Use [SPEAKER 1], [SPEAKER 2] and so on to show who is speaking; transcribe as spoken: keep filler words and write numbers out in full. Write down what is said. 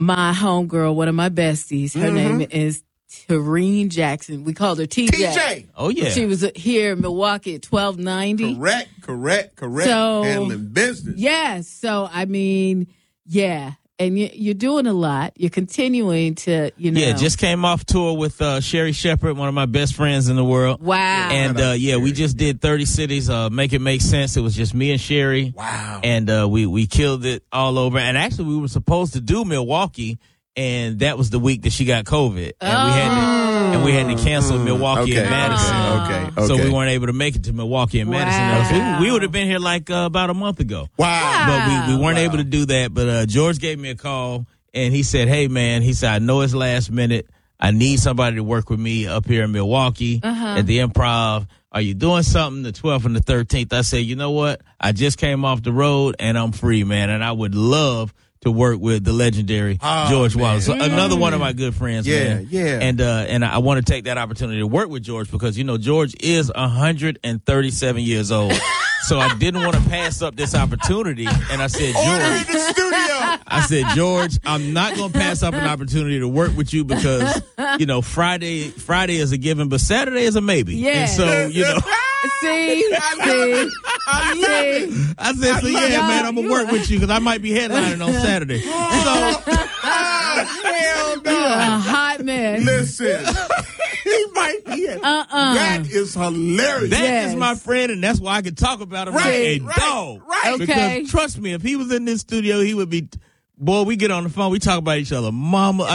[SPEAKER 1] my homegirl, one of my besties. Her
[SPEAKER 2] Mm-hmm.
[SPEAKER 1] name is Tareen Jackson. We called her T J.
[SPEAKER 2] T J.
[SPEAKER 3] Oh, yeah.
[SPEAKER 1] She was here in Milwaukee at twelve ninety.
[SPEAKER 2] Correct, correct, correct.
[SPEAKER 1] So-
[SPEAKER 2] Handling business.
[SPEAKER 1] Yes. So, I mean, yeah. And you, you're doing a lot. You're continuing to, you know.
[SPEAKER 3] Yeah, just came off tour with uh, Sherry Shepherd, one of my best friends in the world.
[SPEAKER 1] Wow.
[SPEAKER 3] And uh, yeah, we just did thirty cities. Uh, make it make sense. It was just me and Sherry.
[SPEAKER 2] Wow.
[SPEAKER 3] And uh, we we killed it all over. And actually, we were supposed to do Milwaukee, and that was the week that she got COVID, and we had to and we had to cancel Milwaukee
[SPEAKER 2] Okay,
[SPEAKER 3] and Madison.
[SPEAKER 2] okay, okay,
[SPEAKER 3] So
[SPEAKER 2] okay.
[SPEAKER 3] we weren't able to make it to Milwaukee and Madison.
[SPEAKER 1] Wow.
[SPEAKER 3] Else. We, we would have been here like uh, about a month ago.
[SPEAKER 2] Wow.
[SPEAKER 3] But we, we weren't
[SPEAKER 2] Wow.
[SPEAKER 3] able to do that. But uh, George gave me a call, and he said, hey, man, he said, I know it's last minute. I need somebody to work with me up here in Milwaukee at the Improv. Are you doing something the twelfth and the thirteenth? I said, you know what? I just came off the road, and I'm free, man, and I would love to work with the legendary
[SPEAKER 2] Oh,
[SPEAKER 3] George
[SPEAKER 2] man.
[SPEAKER 3] Wallace, so another one of my good friends,
[SPEAKER 2] Yeah,
[SPEAKER 3] man.
[SPEAKER 2] yeah.
[SPEAKER 3] And uh, and I want to take that opportunity to work with George because, you know, George is one hundred thirty-seven years old. So I didn't want to pass up this opportunity. And I said,
[SPEAKER 2] Order in
[SPEAKER 3] George,
[SPEAKER 2] the studio.
[SPEAKER 3] I said, George, I'm not going to pass up an opportunity to work with you because, you know, Friday Friday is a given, but Saturday is a maybe.
[SPEAKER 1] Yeah.
[SPEAKER 3] And so, you know.
[SPEAKER 1] See? See?
[SPEAKER 2] I love it.
[SPEAKER 3] I said, so yeah, man, I'm going to work with you because I might be headlining on Saturday. So,
[SPEAKER 2] Oh, hell no.
[SPEAKER 1] A hot man.
[SPEAKER 2] Listen. He might be it.
[SPEAKER 1] Uh-uh.
[SPEAKER 2] That is hilarious.
[SPEAKER 3] that
[SPEAKER 1] Yes.
[SPEAKER 3] is my friend, and that's why I can talk about him
[SPEAKER 2] Right,
[SPEAKER 3] like a
[SPEAKER 2] right,
[SPEAKER 3] dog.
[SPEAKER 2] right.
[SPEAKER 1] Okay.
[SPEAKER 3] Because trust me, if he was in this studio, he would be, boy, we get on the phone, we talk about each other. Mama,